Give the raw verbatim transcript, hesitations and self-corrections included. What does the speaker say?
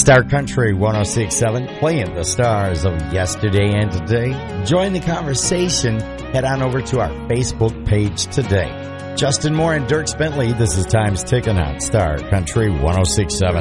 Star Country one oh six point seven, playing the stars of yesterday and today. Join the conversation. Head on over to our Facebook page today. Justin Moore and Dirk Bentley, this is Time's Ticking on Star Country one oh six point seven.